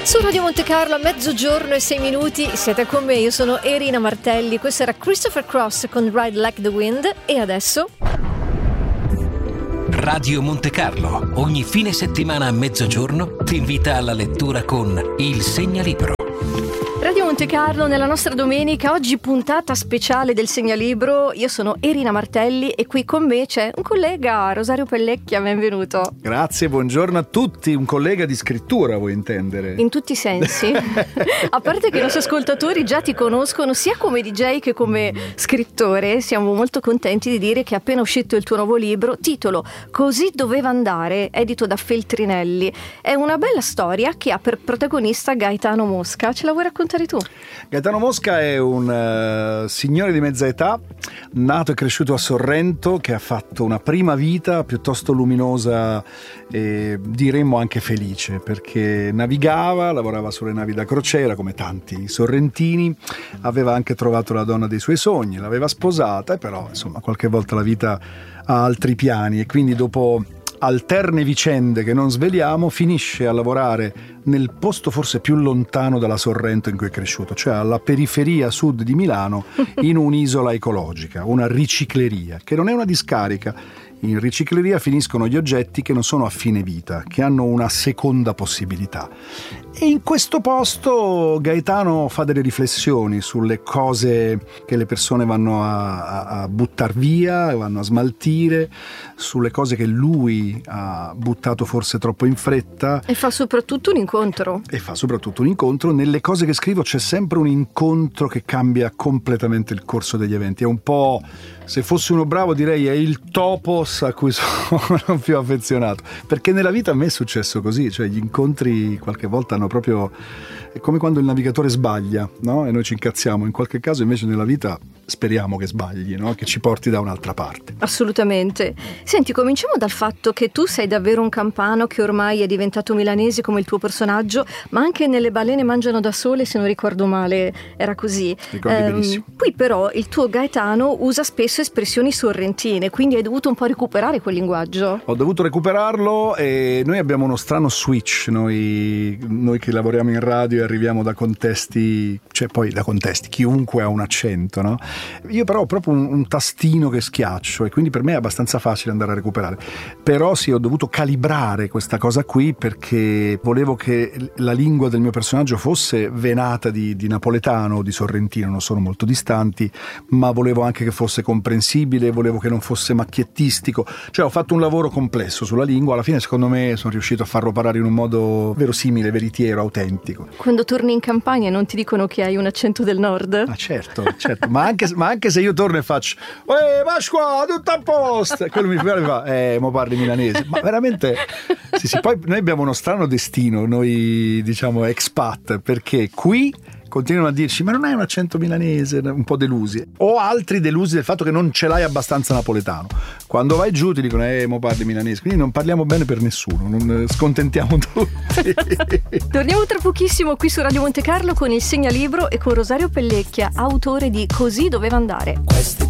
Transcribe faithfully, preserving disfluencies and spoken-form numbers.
Su Radio Monte Carlo a mezzogiorno e sei minuti siete con me, io sono Erina Martelli, questo era Christopher Cross con Ride Like the Wind e adesso... Radio Monte Carlo, ogni fine settimana a mezzogiorno ti invita alla lettura con Il Segnalibro. Radio Monte Carlo, nella nostra domenica, oggi puntata speciale del Segnalibro. Io sono Erina Martelli e qui con me c'è un collega, Rosario Pellecchia, benvenuto. Grazie, buongiorno a tutti, un collega di scrittura vuoi intendere? In tutti i sensi. A parte che i nostri ascoltatori già ti conoscono sia come D J che come scrittore, siamo molto contenti di dire che è appena uscito il tuo nuovo libro, titolo Così doveva andare, edito da Feltrinelli. È una bella storia che ha per protagonista Gaetano Mosca. Ce la vuoi raccontare tu? Gaetano Mosca è un uh, signore di mezza età, nato e cresciuto a Sorrento, che ha fatto una prima vita piuttosto luminosa e diremmo anche felice, perché navigava, lavorava sulle navi da crociera come tanti sorrentini, aveva anche trovato la donna dei suoi sogni, l'aveva sposata e però insomma qualche volta la vita ha altri piani e quindi dopo alterne vicende che non sveliamo finisce a lavorare nel posto forse più lontano dalla Sorrento in cui è cresciuto, cioè alla periferia sud di Milano, in un'isola ecologica, una ricicleria, che non è una discarica. In ricicleria finiscono gli oggetti che non sono a fine vita, che hanno una seconda possibilità. E in questo posto Gaetano fa delle riflessioni sulle cose che le persone vanno a, a, a buttar via, vanno a smaltire, sulle cose che lui ha buttato forse troppo in fretta. E fa soprattutto un incontro. E fa soprattutto un incontro. Nelle cose che scrivo c'è sempre un incontro che cambia completamente il corso degli eventi. È un po', se fossi uno bravo direi, è il topos a cui sono più affezionato. Perché nella vita a me è successo così, cioè gli incontri qualche volta hanno proprio... È come quando il navigatore sbaglia, no? E noi ci incazziamo. In qualche caso invece nella vita speriamo che sbagli, no? Che ci porti da un'altra parte. Assolutamente. Senti, cominciamo dal fatto che tu sei davvero un campano che ormai è diventato milanese come il tuo personaggio, ma anche nelle balene mangiano da sole, se non ricordo male, era così. Ricordi ehm, benissimo. Qui però il tuo Gaetano usa spesso espressioni sorrentine, quindi hai dovuto un po' recuperare quel linguaggio. Ho dovuto recuperarlo e noi abbiamo uno strano switch, noi, noi che lavoriamo in radio e arriviamo da contesti, cioè poi da contesti, chiunque ha un accento, no? Io però ho proprio un, un tastino che schiaccio e quindi per me è abbastanza facile andare a recuperare, però sì, ho dovuto calibrare questa cosa qui perché volevo che la lingua del mio personaggio fosse venata di, di napoletano o di sorrentino, non sono molto distanti, ma volevo anche che fosse comprensibile, volevo che non fosse macchiettistico, cioè ho fatto un lavoro complesso sulla lingua, alla fine secondo me sono riuscito a farlo parlare in un modo verosimile, veritiero, autentico. Quando torni in campagna non ti dicono che hai un accento del nord? Ah certo, certo, ma anche, ma anche se io torno e faccio "Uè, Pasqua, tutto a posto", quello mi fa "Eh, mo parli milanese", ma veramente sì, sì. Poi noi abbiamo uno strano destino, noi diciamo expat, perché qui continuano a dirci "ma non hai un accento milanese", un po' delusi, o altri delusi del fatto che non ce l'hai abbastanza napoletano. Quando vai giù ti dicono "eh, mo parli milanese", quindi non parliamo bene per nessuno, non scontentiamo tutti. Torniamo tra pochissimo qui su Radio Monte Carlo con il Segnalibro e con Rosario Pellecchia, autore di Così doveva andare.